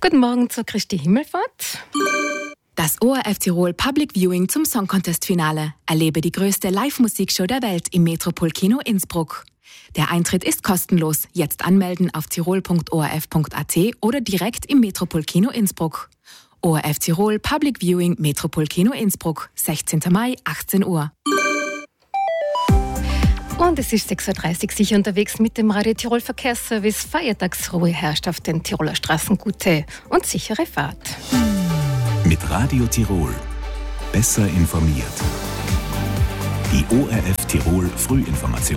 Guten Morgen zur Christi Himmelfahrt. Das ORF Tirol Public Viewing zum Song Contest Finale. Erlebe die größte Live-Musikshow der Welt im Metropolkino Innsbruck. Der Eintritt ist kostenlos. Jetzt anmelden auf tirol.orf.at oder direkt im Metropolkino Innsbruck. ORF Tirol Public Viewing Metropolkino Innsbruck, 16. Mai, 18 Uhr. Und es ist 6.30 Uhr, sicher unterwegs mit dem Radio Tirol Verkehrsservice. Feiertagsruhe herrscht auf den Tiroler Straßen. Gute und sichere Fahrt. Mit Radio Tirol. Besser informiert. Die ORF Tirol Frühinformation.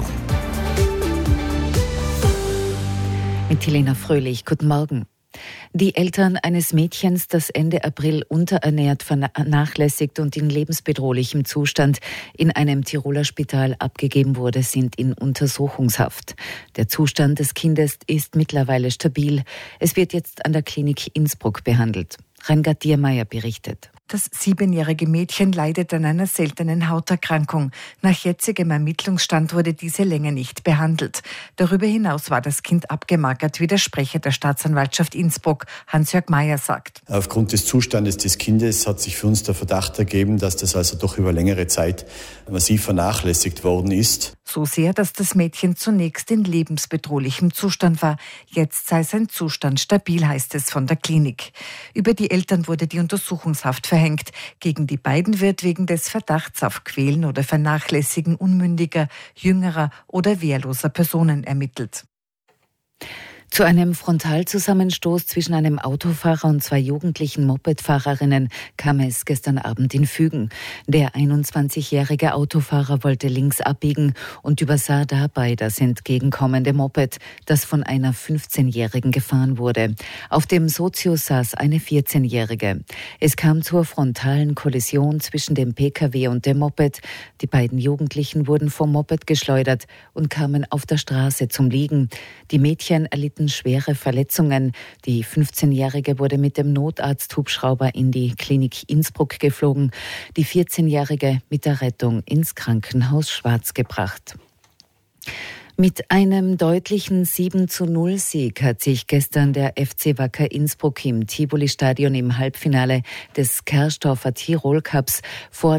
Mit Helena Fröhlich, guten Morgen. Die Eltern eines Mädchens, das Ende April unterernährt, vernachlässigt und in lebensbedrohlichem Zustand in einem Tiroler Spital abgegeben wurde, sind in Untersuchungshaft. Der Zustand des Kindes ist mittlerweile stabil. Es wird jetzt an der Klinik Innsbruck behandelt. Reingard Diermeier berichtet. Das 7-jährige Mädchen leidet an einer seltenen Hauterkrankung. Nach jetzigem Ermittlungsstand wurde diese länger nicht behandelt. Darüber hinaus war das Kind abgemagert, wie der Sprecher der Staatsanwaltschaft Innsbruck, Hans-Jörg Mayer, sagt. Aufgrund des Zustandes des Kindes hat sich für uns der Verdacht ergeben, dass das also doch über längere Zeit massiv vernachlässigt worden ist. So sehr, dass das Mädchen zunächst in lebensbedrohlichem Zustand war. Jetzt sei sein Zustand stabil, heißt es von der Klinik. Über die Eltern wurde die Untersuchungshaft verhängt. Gegen die beiden wird wegen des Verdachts auf Quälen oder Vernachlässigen unmündiger, jüngerer oder wehrloser Personen ermittelt. Zu einem Frontalzusammenstoß zwischen einem Autofahrer und 2 jugendlichen Mopedfahrerinnen kam es gestern Abend in Fügen. Der 21-jährige Autofahrer wollte links abbiegen und übersah dabei das entgegenkommende Moped, das von einer 15-Jährigen gefahren wurde. Auf dem Sozio saß eine 14-Jährige. Es kam zur frontalen Kollision zwischen dem Pkw und dem Moped. Die beiden Jugendlichen wurden vom Moped geschleudert und kamen auf der Straße zum Liegen. Die Mädchen erlitten schwere Verletzungen. Die 15-Jährige wurde mit dem Notarzthubschrauber in die Klinik Innsbruck geflogen. Die 14-Jährige mit der Rettung ins Krankenhaus Schwarz gebracht. Mit einem deutlichen 7:0-Sieg hat sich gestern der FC Wacker Innsbruck im Tivoli-Stadion im Halbfinale des Kerstorfer Tirol Cups vor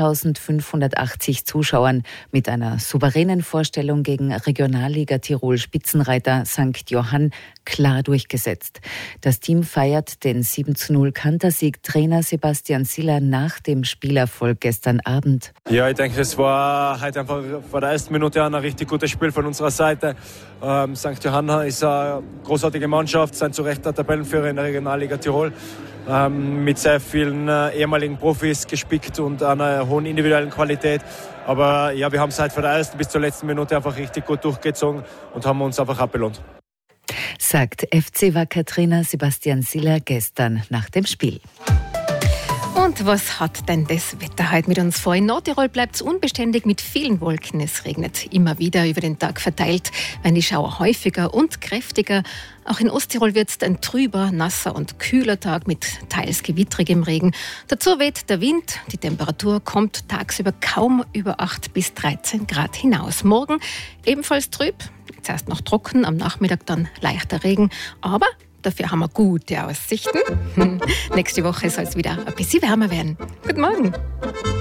3.580 Zuschauern mit einer souveränen Vorstellung gegen Regionalliga Tirol Spitzenreiter St. Johann klar durchgesetzt. Das Team feiert den 7:0 Trainer Sebastian Siller nach dem Spielerfolg gestern Abend. Ja, ich denke, es war heute einfach von der ersten Minute an ein richtig gutes Spiel von unserer Seite. St. Johann ist eine großartige Mannschaft, sind zu Recht der Tabellenführer in der Regionalliga Tirol. Mit sehr vielen ehemaligen Profis gespickt und einer hohen individuellen Qualität. Aber ja, wir haben es halt von der ersten bis zur letzten Minute einfach richtig gut durchgezogen und haben uns einfach abbelohnt. Sagt FC Wacker-Trainer Sebastian Siller gestern nach dem Spiel. Und was hat denn das Wetter heute mit uns vor? In Nordtirol bleibt es unbeständig mit vielen Wolken. Es regnet immer wieder über den Tag verteilt, werden die Schauer häufiger und kräftiger. Auch in Osttirol wird es ein trüber, nasser und kühler Tag mit teils gewittrigem Regen. Dazu weht der Wind. Die Temperatur kommt tagsüber kaum über 8 bis 13 Grad hinaus. Morgen ebenfalls trüb, zuerst noch trocken, am Nachmittag dann leichter Regen. Aber dafür haben wir gute Aussichten. Nächste Woche soll es wieder ein bisschen wärmer werden. Guten Morgen.